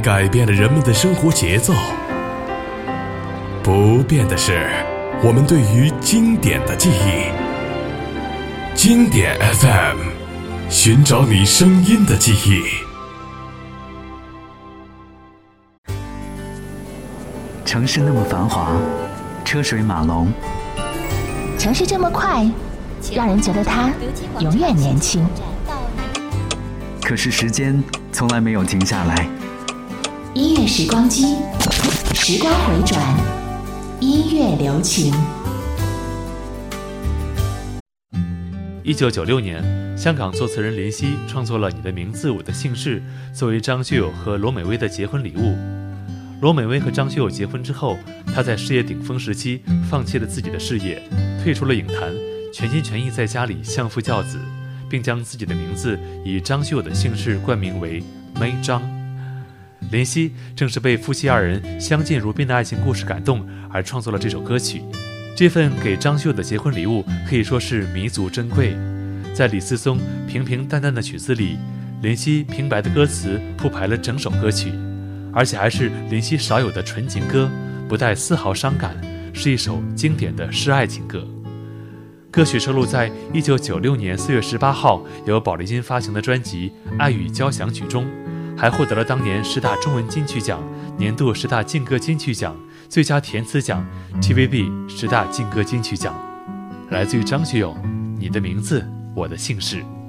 改变了人们的生活节奏。不变的是我们对于经典的记忆。经典 FM， 寻找你声音的记忆。 城市那么繁华，车水马龙， 城市这么快，让人觉得它永远年轻。 可是时间从来没有停下来。 音乐时光机，时光回转，音乐留情。 1996年，香港作词人林夕创作了《你的名字我的姓氏》，作为张学友和罗美薇的结婚礼物。罗美薇和张学友结婚之后，她在事业顶峰时期放弃了自己的事业，退出了影坛，全心全意在家里相夫教子，并将自己的名字以张学友的姓氏冠名为梅张。林夕正是被夫妻二人相敬如宾的爱情故事感动而创作了这首歌曲。这份给张学友的结婚礼物可以说是弥足珍贵。在李思松平平淡淡的曲子里，林夕平白的歌词铺排了整首歌曲，而且还是林夕少有的纯情歌，不带丝毫伤感，是一首经典的诗爱情歌。歌曲收录在1996年4月18号由宝丽金发行的专辑《爱与交响曲》中，还获得了当年10大中文金曲奖、年度10大劲歌金曲奖、最佳填词奖、TVB 10大劲歌金曲奖。来自于张学友，《你的名字我的姓氏》。